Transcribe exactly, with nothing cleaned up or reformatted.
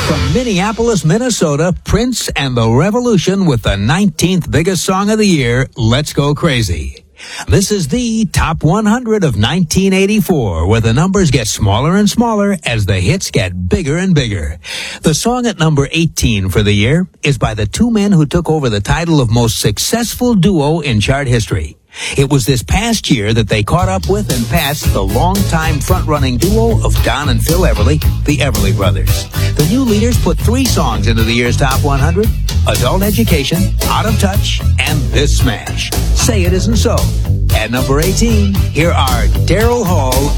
From Minneapolis, Minnesota, Prince and the Revolution with the nineteenth biggest song of the year, Let's Go Crazy. This is the Top one hundred of nineteen eighty-four, where the numbers get smaller and smaller as the hits get bigger and bigger. The song at number eighteen for the year is by the two men who took over the title of most successful duo in chart history. It was this past year that they caught up with and passed the longtime front-running duo of Don and Phil Everly, the Everly Brothers. The new leaders put three songs into the year's Top one hundred: Adult Education, Out of Touch, and this smash, Say It Isn't So. At number eighteen, here are Daryl Hall